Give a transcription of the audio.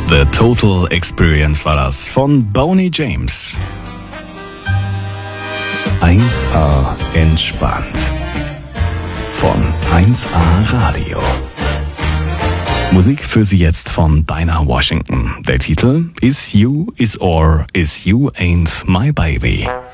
The Total Experience war das von Boney James. 1A entspannt. Von 1A Radio. Musik für Sie jetzt von Dinah Washington. Der Titel Is You, Is Or, Is You Ain't My Baby.